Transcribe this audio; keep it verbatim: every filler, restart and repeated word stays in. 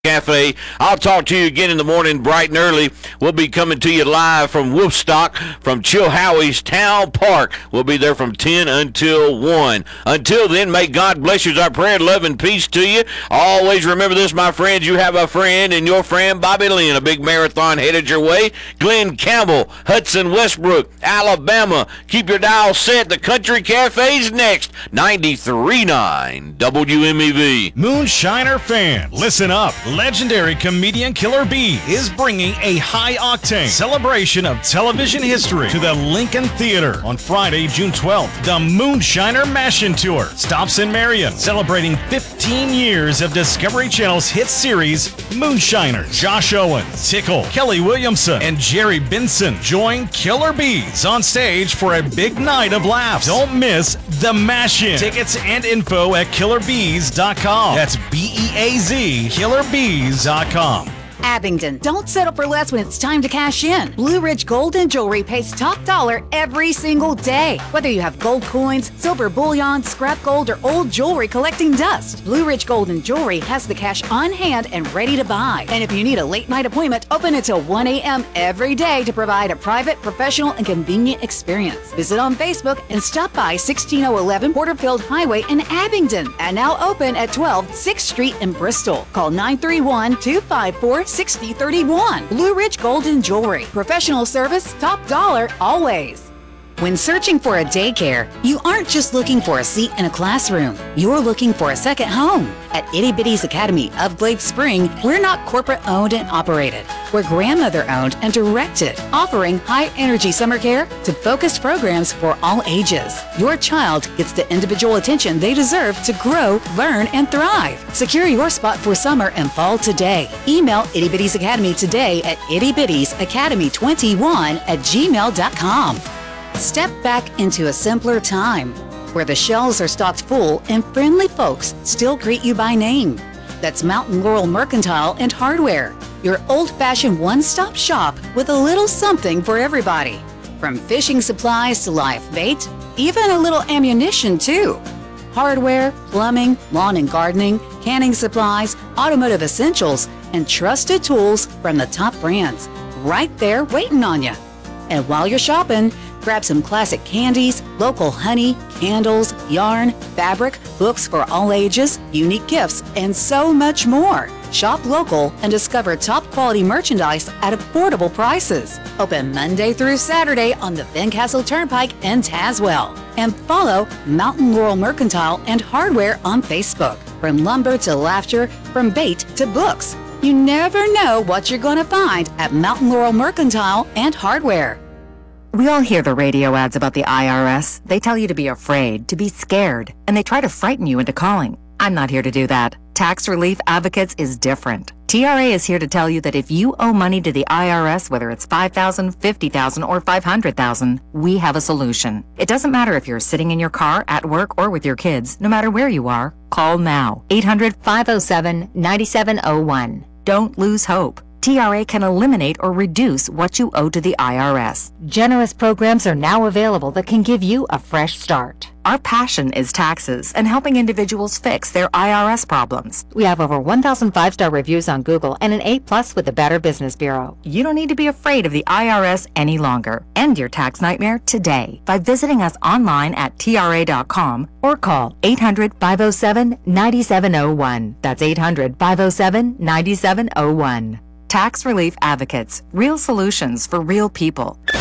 Cafe. I'll talk to you again in the morning, bright and early. We'll be coming to you live from Woofstock, from Chilhowie's Town Park. We'll be there from ten until one. Until then, may God bless you is our prayer. Love and peace to you. Always remember this, my friends. You have a friend, and your friend, Bobby Lynn. A big marathon headed your way. Glenn Campbell, Hudson Westbrook, Alabama. Keep your dial set. The Country Cafe's next. ninety-three point nine W M E V. Moonshiner fans, listen up. Legendary comedian Killer Bees is bringing a high-octane celebration of television history to the Lincoln Theater on Friday, June twelfth. The Moonshiner Mash-In Tour stops in Marion, celebrating fifteen years of Discovery Channel's hit series, Moonshiner. Josh Owens, Tickle, Kelly Williamson, and Jerry Benson join Killer Bees on stage for a big night of laughs. Don't miss the Mash-In. Tickets and info at killer bees dot com. That's B E A Z, killer bees dot com. Abingdon, don't settle for less when it's time to cash in. Blue Ridge Gold and Jewelry pays top dollar every single day. Whether you have gold coins, silver bullion, scrap gold, or old jewelry collecting dust, Blue Ridge Gold and Jewelry has the cash on hand and ready to buy. And if you need a late night appointment, open until one a.m. every day to provide a private, professional, and convenient experience. Visit on Facebook and stop by sixteen oh eleven Porterfield Highway in Abingdon, and now open at twelve sixth Street in Bristol. Call nine three one, two five four, six oh three one. Blue Ridge Gold and Jewelry. Professional service, top dollar, always. When searching for a daycare, you aren't just looking for a seat in a classroom. You're looking for a second home. At Itty Bitty's Academy of Glade Spring, we're not corporate owned and operated. We're grandmother owned and directed, offering high-energy summer care to focused programs for all ages. Your child gets the individual attention they deserve to grow, learn, and thrive. Secure your spot for summer and fall today. Email Itty Bitty's Academy today at itty bitties academy twenty-one at gmail dot com. Step back into a simpler time, where the shelves are stocked full and friendly folks still greet you by name. That's Mountain Laurel Mercantile and Hardware, your old-fashioned one-stop shop with a little something for everybody. From fishing supplies to live bait, even a little ammunition too. Hardware, plumbing, lawn and gardening, canning supplies, automotive essentials, and trusted tools from the top brands, right there waiting on you. And while you're shopping, grab some classic candies, local honey, candles, yarn, fabric, books for all ages, unique gifts, and so much more. Shop local and discover top quality merchandise at affordable prices. Open Monday through Saturday on the Fincastle Turnpike in Tazewell. And follow Mountain Laurel Mercantile and Hardware on Facebook. From lumber to laughter, from bait to books. You never know what you're going to find at Mountain Laurel Mercantile and Hardware. We all hear the radio ads about the I R S. They tell you to be afraid, to be scared, and they try to frighten you into calling. I'm not here to do that. Tax Relief Advocates is different. T R A is here to tell you that if you owe money to the I R S, whether it's five thousand dollars, fifty thousand dollars, or five hundred thousand dollars, we have a solution. It doesn't matter if you're sitting in your car, at work, or with your kids. No matter where you are, call now. eight hundred, five oh seven, nine seven oh one. Don't lose hope. T R A can eliminate or reduce what you owe to the I R S. Generous programs are now available that can give you a fresh start. Our passion is taxes and helping individuals fix their I R S problems. We have over one thousand five-star reviews on Google and an A plus with the Better Business Bureau. You don't need to be afraid of the I R S any longer. End your tax nightmare today by visiting us online at T R A dot com or call eight hundred, five oh seven, nine seven oh one. That's eight hundred, five oh seven, nine seven oh one. Tax Relief Advocates. Real solutions for real people.